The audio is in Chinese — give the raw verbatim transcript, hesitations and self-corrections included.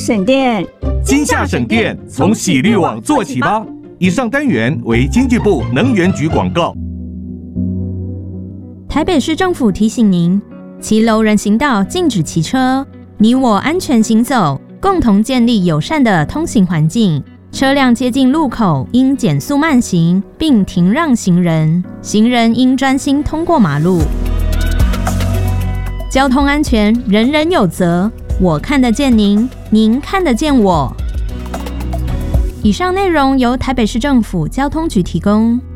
省电， 今夏省电，从喜滤网做起吧。以上单元为经济部能源局广告。 台北市政府提醒您：骑楼人行道禁止骑车，你我安全行走，共同建立友善的通行环境。车辆接近路口应减速慢行，并停让行人，行人应专心通过马路。交通安全，人人有责。我看得见您，您看得见我。以上内容由台北市政府交通局提供。